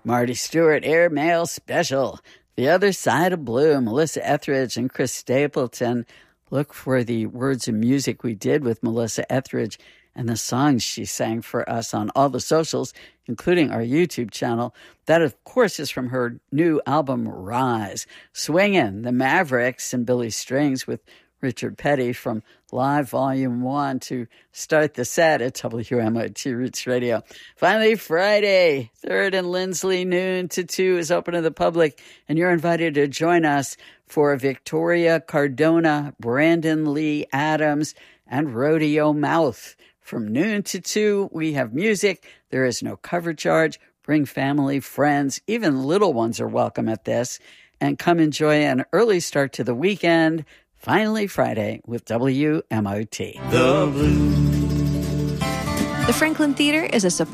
Marty Stewart Airmail Special. The Other Side of Blue, Melissa Etheridge and Chris Stapleton. Look for the words and music we did with Melissa Etheridge and the songs she sang for us on all the socials, including our YouTube channel. That, of course, is from her new album, Rise. Swingin', the Mavericks and Billy Strings with Richard Petty from Live Volume 1 to start the set at WMOT Roots Radio. Finally, Friday, 3rd and Lindsley, noon to 2 is open to the public, and you're invited to join us for Victoria Cardona, Brandon Lee Adams, and Rodeo Mouth. From noon to 2, we have music. There is no cover charge. Bring family, friends, even little ones are welcome at this. And come enjoy an early start to the weekend. Finally, Friday with WMOT. The Franklin Theater is a